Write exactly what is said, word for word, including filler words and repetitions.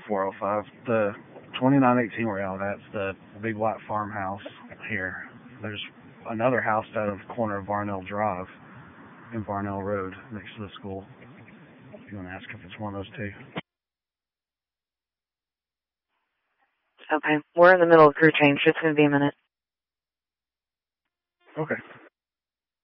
four oh five. The twenty-nine eighteen we're out at, the big white farmhouse here. There's another house out of the corner of Varnell Drive and Varnell Road next to the school. If you want to ask if it's one of those two. Okay, we're in the middle of crew change. It's going to be a minute. Okay.